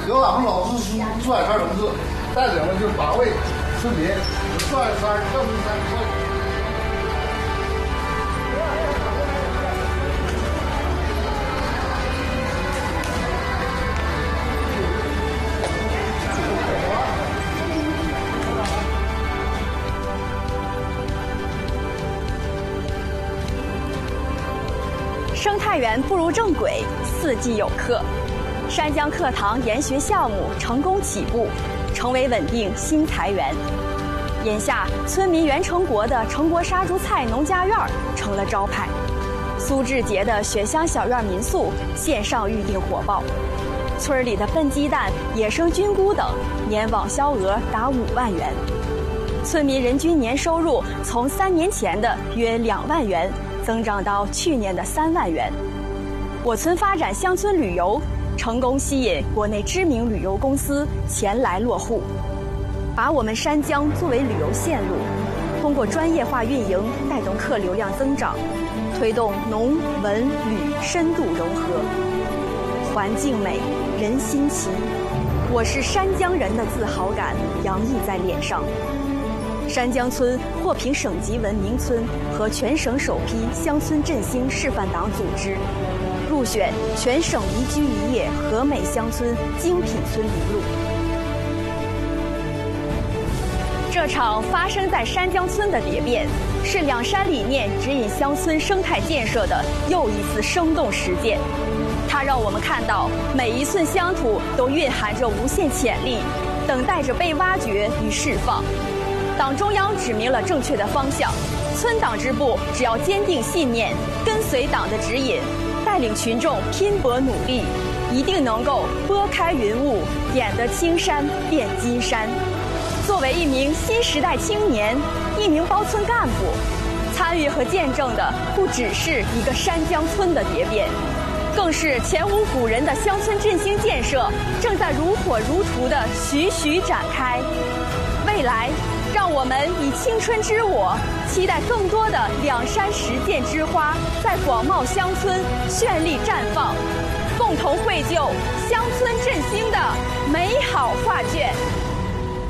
由俺们老字朱海川同志带领了就是8位村民，转山正山车。 生态园步入正轨，4季有课，山江课堂研学项目成功起步，成为稳定新财源。眼下，村民袁成国的成国杀猪菜农家院成了招牌，苏志杰的雪乡小院民宿线上预订火爆，村里的笨鸡蛋、野生菌菇等年网销额达5万元，村民人均年收入从3年前的约2万元。增长到去年的3万元。我村发展乡村旅游，成功吸引国内知名旅游公司前来落户，把我们山江作为旅游线路，通过专业化运营带动客流量增长，推动农文旅深度融合。环境美，人心齐，我是山江人的自豪感洋溢在脸上。山江村获评省级文明村和全省首批乡村振兴示范党组织，入选全省宜居宜业和美乡村精品村名录。这场发生在山江村的蝶变，是两山理念指引乡村生态建设的又一次生动实践。它让我们看到每一寸乡土都蕴含着无限潜力，等待着被挖掘与释放。党中央指明了正确的方向，村党支部只要坚定信念，跟随党的指引，带领群众拼搏努力，一定能够拨开云雾，点得青山变金山。作为一名新时代青年，一名包村干部，参与和见证的不只是一个山江村的蝶变，更是前无古人的乡村振兴建设正在如火如荼地徐徐展开。未来，让我们以青春之我，期待更多的两山实践之花在广袤乡村绚丽绽放，共同绘就乡村振兴的美好画卷。